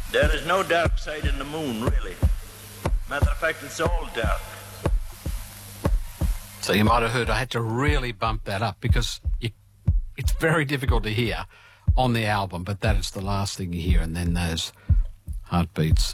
There is no dark side in the moon, really. Matter of fact, it's all dark. So you might have heard I had to really bump that up because it's very difficult to hear on the album, but that is the last thing you hear, and then those heartbeats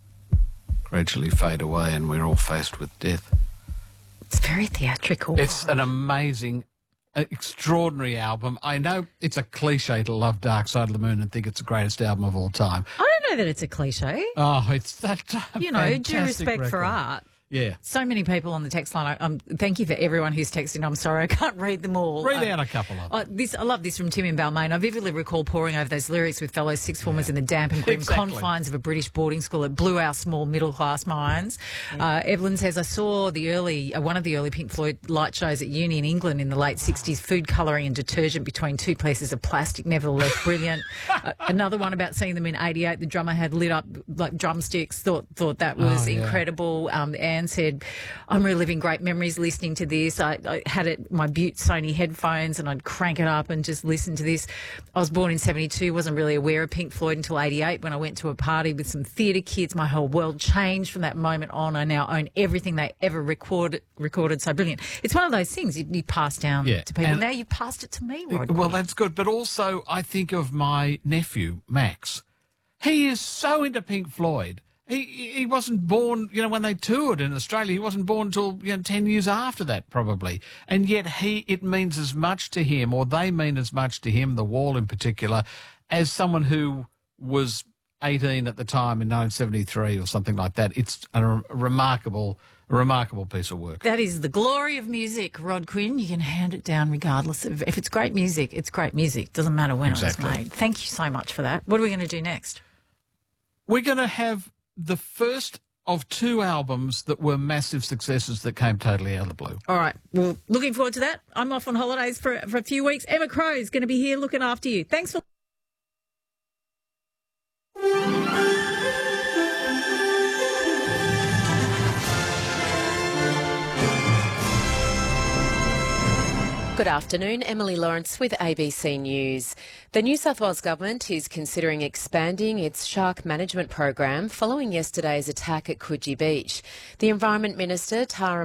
gradually fade away and we're all faced with death. It's very theatrical. It's an amazing, extraordinary album. I know it's a cliche to love Dark Side of the Moon and think it's the greatest album of all time. I don't know that it's a cliche. Oh, it's that Due respect for art. Yeah. So many people on the text line. Thank you for everyone who's texting. I'm sorry I can't read them all. Read out a couple of them. I love this from Tim in Balmain. I vividly recall poring over those lyrics with fellow sixth formers in the damp and grim confines of a British boarding school. It blew our small middle-class minds. Evelyn says, I saw one of the early Pink Floyd light shows at uni in England in the late 60s. Food colouring and detergent between two pieces of plastic, nevertheless brilliant. Another one about seeing them in 88. The drummer had lit up like drumsticks. Thought that was incredible. Anne said, I'm reliving great memories listening to this. I had my Butte Sony headphones and I'd crank it up and just listen to this. I was born in 72, wasn't really aware of Pink Floyd until 88 when I went to a party with some theatre kids. My whole world changed from that moment on. I now own everything they ever recorded. So brilliant. It's one of those things you pass down to people. Now you've passed it to me, Rod. Well, that's good. But also I think of my nephew, Max. He is so into Pink Floyd. He wasn't born, when they toured in Australia. He wasn't born until 10 years after that, probably. And yet it means as much to him, or they mean as much to him, The Wall in particular, as someone who was 18 at the time in 1973 or something like that. It's a remarkable piece of work. That is the glory of music, Rod Quinn. You can hand it down regardless of if it's great music. It's great music. Doesn't matter when it was made. Thank you so much for that. What are we going to do next? We're going to have the first of two albums that were massive successes that came totally out of the blue. All right. Well, looking forward to that. I'm off on holidays for a few weeks. Emma Crow is going to be here looking after you. Thanks for... Good afternoon, Emily Lawrence with ABC News. The New South Wales Government is considering expanding its shark management program following yesterday's attack at Coogee Beach. The Environment Minister, Tara